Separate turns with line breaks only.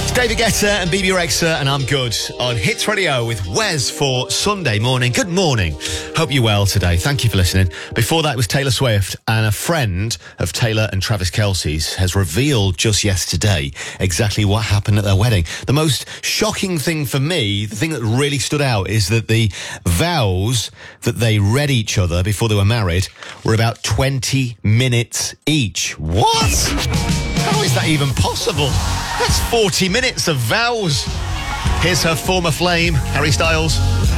David Guetta and BB Rexa, and I'm good on Hits Radio with Wes for Sunday morning. Good morning. Hope you're well today. Thank you for listening. Before that was Taylor Swift, and a friend of Taylor and Travis Kelce's has revealed just yesterday exactly what happened at their wedding. The most shocking thing for me, the thing that really stood out, is that the vows that they read each other before they were married were about 20 minutes each. What? How is that even possible? That's 40 minutes of vows. Here's her former flame, Harry Styles.